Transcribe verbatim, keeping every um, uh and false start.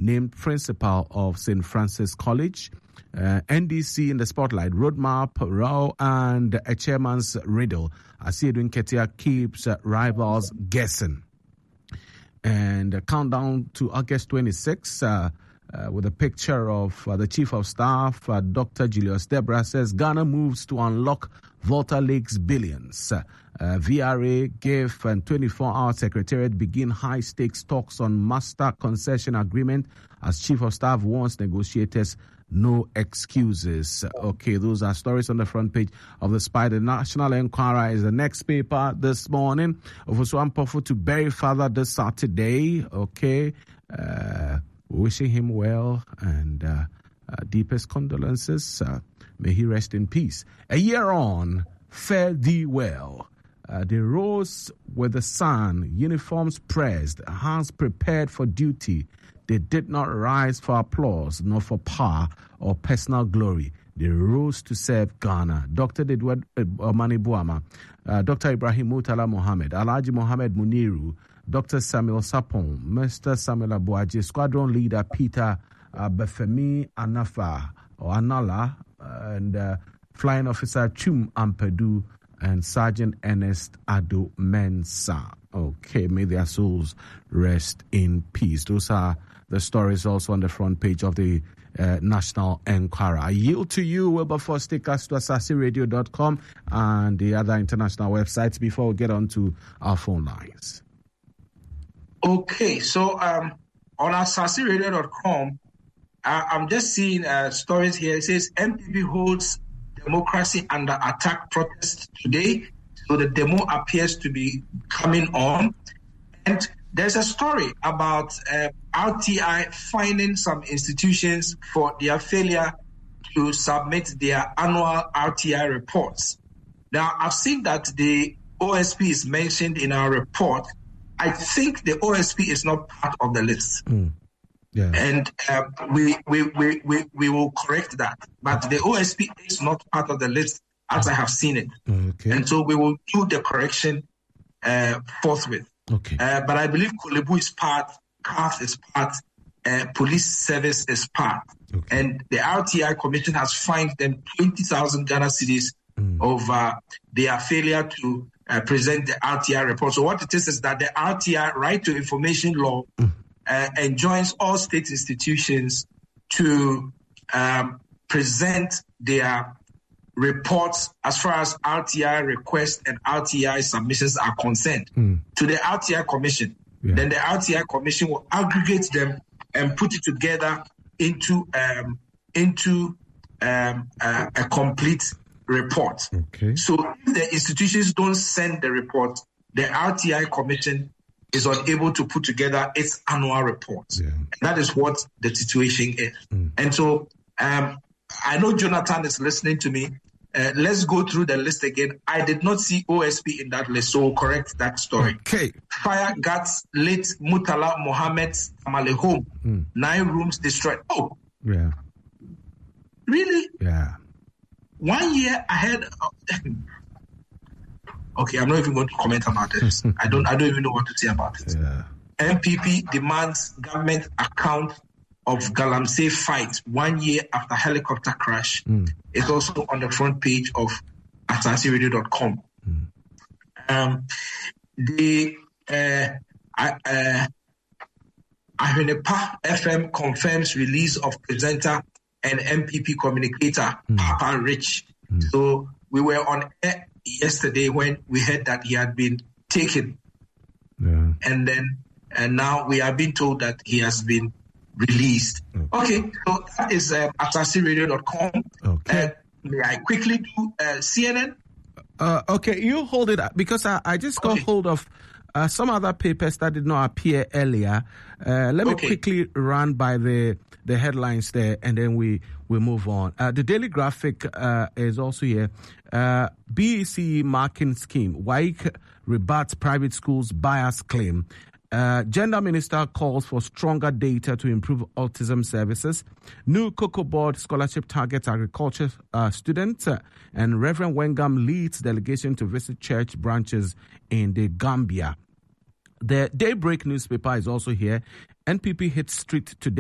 named principal of Saint Francis College. Uh, N D C in the spotlight, roadmap, row, and a chairman's riddle. Asiyedu Nketia keeps uh, rivals guessing. And a countdown to August twenty-sixth, uh, uh, with a picture of uh, the Chief of Staff, uh, Doctor Julius Debra, says Ghana moves to unlock Volta Lakes billions. Uh, uh, V R A, G I F, and twenty-four hour Secretariat begin high-stakes talks on master concession agreement as Chief of Staff warns negotiators no excuses. Okay, those are stories on the front page of the Spy. The National Enquirer is the next paper this morning. Ofuswan Pofu to bury father this Saturday. Okay, uh, wishing him well and uh, uh, deepest condolences. Uh, may he rest in peace. A year on, fare thee well. Uh, they rose with the sun, uniforms pressed, hands prepared for duty. They did not rise for applause, nor for power or personal glory. They rose to serve Ghana. Doctor Edward Omani Buama, uh, Doctor Ibrahim Mutala Mohammed, Alhaji Mohammed Muniru, Doctor Samuel Sapon, Mister Samuel Abuaji, Squadron Leader Peter uh, Befemi Anafa, or Anala, uh, and uh, Flying Officer Chum Ampedu, and Sergeant Ernest Ado Mensah. Okay, may their souls rest in peace. Those are the stories also on the front page of the uh, National Enquirer. I yield to you, Wilberforce. Take us to asasi radio dot com and the other international websites before we get on to our phone lines. Okay, so um, on asasi radio dot com, uh, I'm just seeing uh, stories here. It says M P P holds democracy under attack protest today. So the demo appears to be coming on. And there's a story about uh, R T I finding some institutions for their failure to submit their annual R T I reports. Now, I've seen that the O S P is mentioned in our report. I think the O S P is not part of the list. Mm. Yeah. And uh, we, we, we, we, we will correct that. But the O S P is not part of the list as I have seen it. Okay. And so we will do the correction uh, forthwith. Okay. Uh, but I believe Kolebu is part, C A F is part, uh, police service is part. Okay. And the R T I Commission has fined them twenty thousand Ghana cedis mm. over their failure to uh, present the R T I report. So what it is is that the R T I, Right to Information Law, mm. uh, enjoins all state institutions to um, present their reports as far as R T I requests and R T I submissions are concerned mm. to the R T I Commission. Yeah. Then the R T I Commission will aggregate them and put it together into um, into um, uh, a complete report. Okay. So if the institutions don't send the report, the R T I Commission is unable to put together its annual report. Yeah. And that is what the situation is. Mm. And so um, I know Jonathan is listening to me. Uh, let's go through the list again. I did not see O S P in that list, so we'll correct that story. Okay. Fire guards late Mutala Mohammed's Tamale home. Mm. Nine rooms destroyed. Oh. Yeah. Really? Yeah. One year ahead. Of, okay, I'm not even going to comment about this. I don't. I don't even know what to say about it. Yeah. M P P demands government account of Galamsey fight one year after helicopter crash. Mm. It's also on the front page of asasi radio dot com. Mm. Um, the uh, uh, Ahwenepa F M confirms release of presenter and M P P communicator mm. Papa Rich. Mm. So we were on air yesterday when we heard that he had been taken, yeah. and then and now we are being told that he has been released. Okay, okay, so that is uh, asasi radio dot com. Okay. Uh, may I quickly do uh, C N N? Uh, okay, you hold it up because I, I just got okay. hold of uh, some other papers that did not appear earlier. Uh, let me okay. quickly run by the the headlines there, and then we, we move on. Uh, the Daily Graphic uh, is also here. Uh, B E C marking scheme. WAEC rebuts private schools bias claim. Uh, Gender Minister calls for stronger data to improve autism services. New Cocoa Board scholarship targets agriculture uh, students. Uh, and Reverend Wengam leads delegation to visit church branches in the Gambia. The Daybreak newspaper is also here. N P P hits street today.